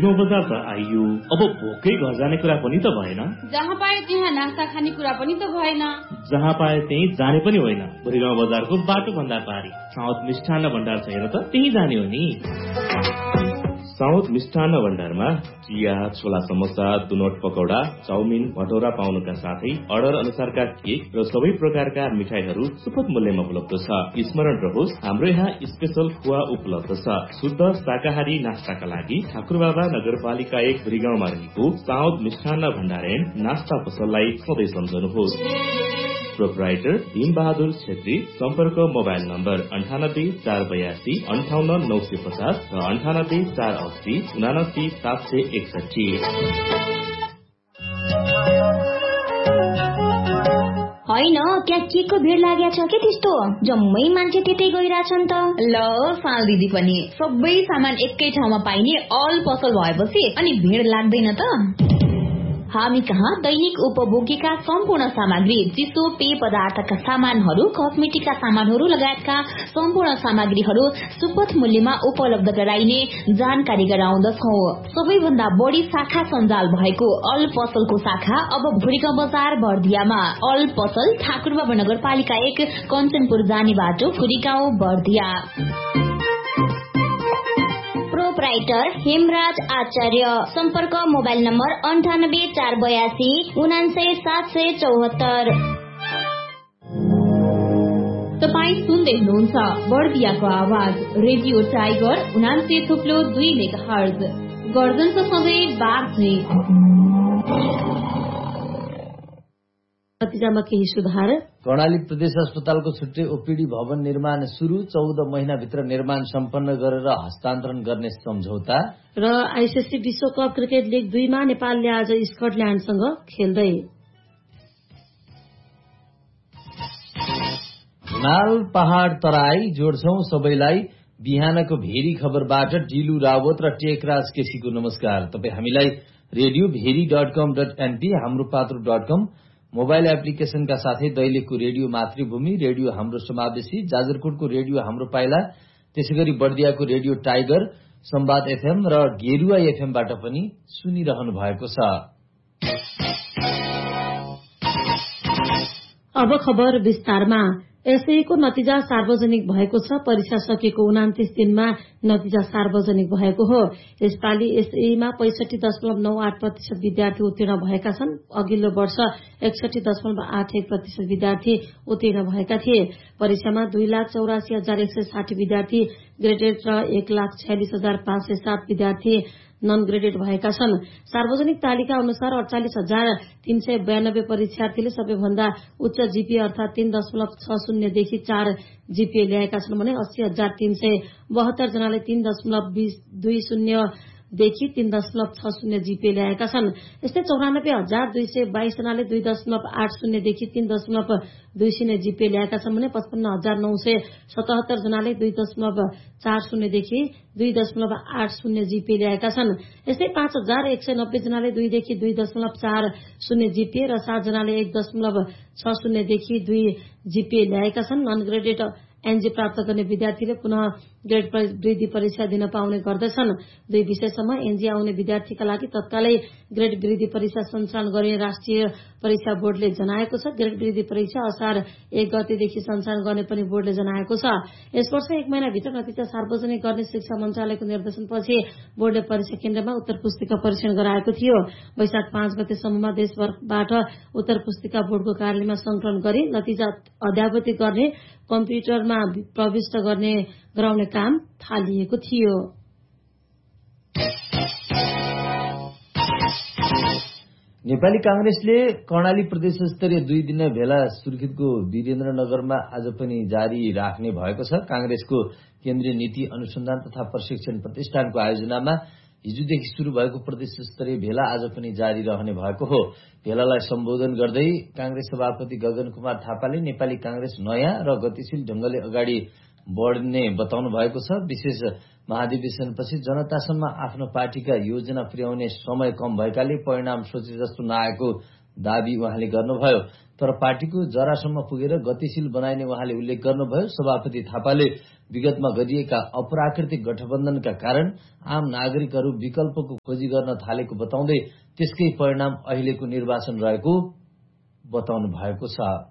भुइँगाउँ बजार त आइयो, अब भोकै घर जाने कुरा पनि त भएन। जहाँ पाए त्यहाँ नास्ता खाने कुरा पनि त भएन। जहाँ पाए त्यही जाने पनि होइन। भुइँगाउँ बजारको बाटो भन्दा पारी साउथ मिष्ठान्न भण्डार छ हेर त, त्यही जाने हो नि। साउथ मिष्ठान्न भण्डारमा चिया, छोला समोसा, दुनोट पकौडा, चाउमिन, भटौरा पाउनुका साथै अर्डर अनुसारका केक र सबै प्रकारका मिठाईहरू सुपथ मूल्यमा उपलब्ध छ। स्मरण रहोस्, हाम्रो यहाँ स्पेशल खुवा उपलब्ध छ। शुद्ध शाकाहारी नास्ताका लागि ठाकुरबाबा नगरपालिका 1 भुइँगाउँमा रहेको साउथ मिष्ठान्न भण्डार एन्ड नास्ता पसललाई सधैँ सम्झनुहोस्। प्रोपराइटर भीमबहादुर छेत्री। सम्पर्क मोबाइल नम्बर 9848258950 र 98480761। होइन, त्यहाँ के को भिड लागेको छ के त्यस्तो? जम्मै मान्छे त्यतै गइरहेछन् त। ल साल दिदी पनि सबै सामान एकै ठाउँमा पाइने अल पसल भएपछि अनि भिड लाग्दैन त। हामी कहाँ दैनिक उपभोगीका सम्पूर्ण सामग्री, चिसो पेय पदार्थका सामानहरू, कस्मेटिकका सामानहरू लगायतका सम्पूर्ण सामग्रीहरू सुपथ मूल्यमा उपलब्ध गराइने जानकारी गराउँदछौ। सबैभन्दा बढी शाखा सञ्जाल भएको अल पसलको शाखा अब भुइँगाउँ बजार बर्दियामा। अल पसल ठाकुरबाबा नगरपालिका 1 कञ्चनपुर जाने बाटो, भुइँगाउँ बर्दिया। प्रोपराइटर हेमराज आचार्य। सम्पर्क मोबाइल नम्बर 9848299774। तपाईँ सुन्दै हुनुहुन्छ बर्दियाको आवाज रेडियो टाइगर 89.2 मेगाहर्ज। गर्जनको सधैँ बाघै। नतिजामा केही सुधार। कर्णाली प्रदेश अस्पतालको छुट्टै ओपीडी भवन निर्माण सुरु, 14 महिनाभित्र निर्माण सम्पन्न गरेर हस्तान्तरण गर्ने सम्झौता। र आईसीसी विश्वकप क्रिकेट लिग 2 मा नेपालले आज स्कटल्याण्डसँग खेल्दै। हिमाल पहाड तराई जोड्छौ सबैलाई। बिहानको भेरी खबरबाट डिलु रावत र टेकराज केसीको नमस्कार। तपाईँ हामीलाई radiobheri.com.np, हाम्रो पात्रो.com मोबाइल एप्लिकेशनका साथै दैलेखको रेडियो मातृभूमि, रेडियो हाम्रो समावेशी, जाजरकोटको रेडियो हाम्रो पाइला, त्यसैगरी बर्दियाको रेडियो टाइगर, संवाद एफएम र गेरुवा एफएमबाट पनि सुनिरहनु भएको छ। अब खबर विस्तारमा। एसएको नतिजा सार्वजनिक भएको छ। परीक्षा सकेको 29 दिनमा नतिजा सार्वजनिक भएको हो। यसपालि एसएमा 65.98% विद्यार्थी उत्तीर्ण भएका छन्। अघिल्लो वर्ष 61.81% विद्यार्थी उत्तीर्ण भएका थिए। परीक्षामा 2,84,160 विद्यार्थी ग्रेडेड र 1,46,507 विद्यार्थी नन ग्रेडेड भएका छन्। सार्वजनिक तालिका अनुसार 48,392 परीक्षार्थीले सबैभन्दा उच्च जीपीए अर्थात 3.60 देखि 4 जीपीए ल्याएका छन् भने 80,372 जनाले 3.20 देखि 3.60 जीपीए ल्याएका छन्। यस्तै 94,222 जनाले 2.80 देखि 3.20 जीपीए ल्याएका छन् भने 55,977 जनाले 2.40 देखि 2.80 जीपीए ल्याएका छन्। यस्तै 5,190 जनाले 2 देखि 2.40 जीपीए र 7 जनाले 1.60 देखि 2 जीपीए ल्याएका छन्। नन ग्रेडेड एनजी प्राप्त गर्ने विद्यार्थीले पुनः ग्रेड वृद्धि परीक्षा दिन पाउने गर्दछन्। 2 विषयसम्म एनजी आउने विद्यार्थीका लागि तत्कालै ग्रेड वृद्धि परीक्षा सञ्चालन गर्ने राष्ट्रिय परीक्षा बोर्डले जनाएको छ। ग्रेड वृद्धि परीक्षा असार 1 गतेदेखि सञ्चालन गर्ने पनि बोर्डले जनाएको छ। यस वर्ष 1 महिनाभित्र नतिजा सार्वजनिक गर्ने शिक्षा मन्त्रालयको निर्देशनपछि बोर्डले परीक्षा केन्द्रमा उत्तर पुस्तिका परीक्षण गराएको थियो। वैशाख 5 गतेसम्ममा देशभरबाट उत्तर पुस्तिका बोर्डको कार्यालयमा संकलन गरी नतिजा अद्यावधि गर्ने, कम्प्युटरमा प्रविष्ट गराउने काम थालिएको थियो। नेपाली कांग्रेसले कर्णाली प्रदेश स्तरीय 2 दिने भेला सुर्खेतको वीरेन्द्रनगरमा आज पनि जारी राख्ने भएको छ। कांग्रेसको केन्द्रीय नीति अनुसन्धान तथा प्रशिक्षण प्रतिष्ठानको आयोजनामा हिजोदेखि शुरू भएको प्रदेश स्तरीय भेला आज पनि जारी रहने भएको हो। भेलालाई सम्बोधन गर्दै कांग्रेस सभापति गगन कुमार थापाले नेपाली कांग्रेस नयाँ र गतिशील ढंगले अगाडि बढ्ने बताउनु भएको छ। विशेष महाधिवेशनपछि जनतासम्म आफ्नो पार्टीका योजना पुर्याउने समय कम भएकाले परिणाम सोचे जस्तो नआएको दावी उहाँले गर्नुभयो। तर पार्टीको जरासम्म पुगेर गतिशील बनाइने उहाँले उल्लेख गर्नुभयो। सभापति थापाले विगतमा गरिएका अप्राकृतिक गठबन्धनका कारण आम नागरिकहरू विकल्पको खोजी गर्न थालेको बताउँदै त्यसकै परिणाम अहिलेको निर्वाचन रहेको बताउनु भएको छ।